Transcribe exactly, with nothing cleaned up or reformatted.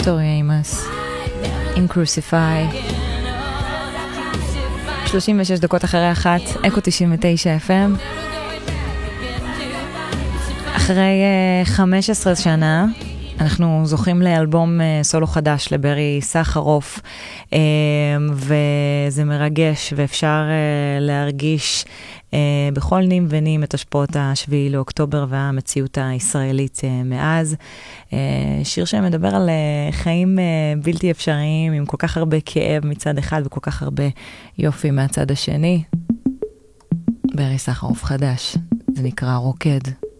טורי אימס עם קרוסיפיי. שלושים ושש דקות אחרי אחת, אקו תשעים ותשע אף אם. אחרי uh, חמש עשרה שנה אנחנו זוכים לאלבום uh, סולו חדש לברי סחרוף, uh, וזה מרגש, ואפשר uh, להרגיש uh, בכל נים ונים את השפעות השביעי לאוקטובר והמציאות הישראלית uh, מאז. Uh, שיר שמדבר על uh, חיים uh, בלתי אפשריים, עם כל כך הרבה כאב מצד אחד וכל כך הרבה יופי מהצד השני. ברי סחרוף חדש, זה נקרא רוקד.